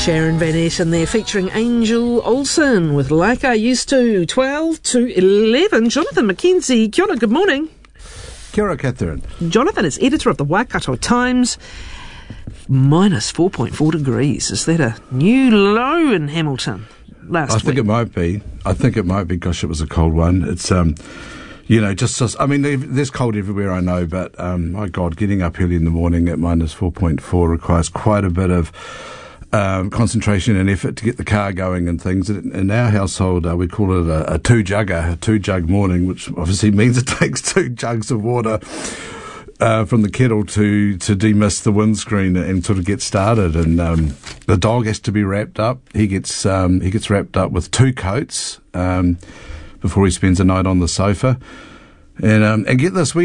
Sharon Van Etten there, featuring Angel Olsen with Like I Used To. 12 to 11. Jonathan McKenzie, kia ora, good morning. Kia ora, Catherine. Jonathan is editor of the Waikato Times. Minus 4.4 degrees. Is that a new low in Hamilton last week? I think it might be. Gosh, it was a cold one. It's, I mean, there's cold everywhere, I know, but, my God, getting up early in the morning at minus 4.4 requires quite a bit of concentration and effort to get the car going and things. In our household, we call it a two-jug morning, which obviously means it takes 2 jugs of water from the kettle to demist the windscreen and sort of get started. And the dog has to be wrapped up. He gets wrapped up with 2 coats before he spends a night on the sofa. And get this, we